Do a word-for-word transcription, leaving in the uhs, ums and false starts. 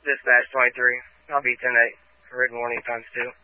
Dispatch twenty-three. I'll be ten eight for written warning times two.